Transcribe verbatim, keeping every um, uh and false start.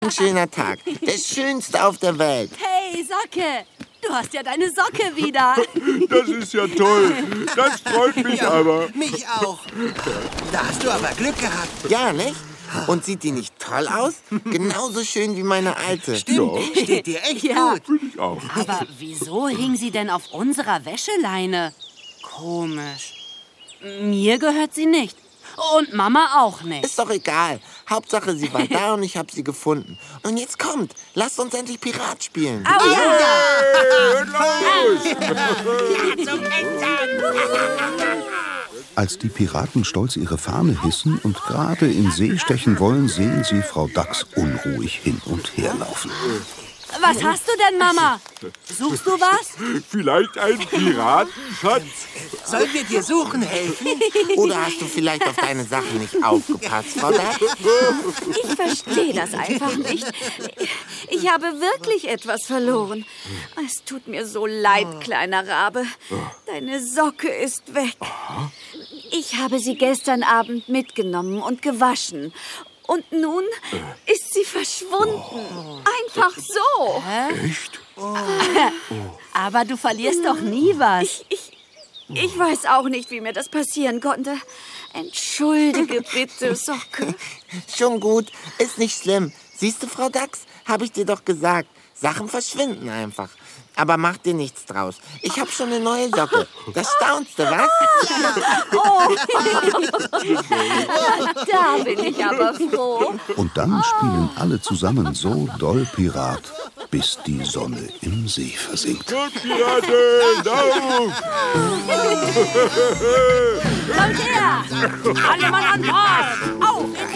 Ein schöner Tag. Der schönste auf der Welt. Hey, Socke. Du hast ja deine Socke wieder. Das ist ja toll. Das freut mich Ja, aber. mich auch. Da hast du aber Glück gehabt. Ja, nicht? Und sieht die nicht toll aus? Genauso schön wie meine alte. Stimmt, steht dir echt Ja. gut. Finde ich auch. Aber wieso hing sie denn auf unserer Wäscheleine? Komisch. Mir gehört sie nicht. Und Mama auch nicht. Ist doch egal. Hauptsache, sie war da und ich habe sie gefunden. Und jetzt kommt, lasst uns endlich Pirat spielen. Au ja! Als die Piraten stolz ihre Fahne hissen und gerade in See stechen wollen, sehen sie Frau Dachs unruhig hin und her laufen. Was hast du denn, Mama? Suchst du was? Vielleicht ein Piratenschatz. Sollen wir dir suchen helfen? Oder hast du vielleicht auf deine Sachen nicht aufgepasst, Frau Dachs? Ich verstehe das einfach nicht. Ich habe wirklich etwas verloren. Es tut mir so leid, kleiner Rabe. Deine Socke ist weg. Ich habe sie gestern Abend mitgenommen und gewaschen. Und nun ist sie verschwunden. Einfach so. Echt? Aber du verlierst doch nie was. Ich, ich, ich weiß auch nicht, wie mir das passieren konnte. Entschuldige bitte, Socke. Schon gut, ist nicht schlimm. Siehst du, Frau Dachs, habe ich dir doch gesagt. Sachen verschwinden einfach. Aber mach dir nichts draus. Ich habe schon eine neue Socke. Das staunst du, was? Oh. Da bin ich aber froh. Und dann spielen alle zusammen so doll Pirat, bis die Sonne im See versinkt. Gut, Piraten, auf! Kommt her! Alle Mann an Bord! Auf ins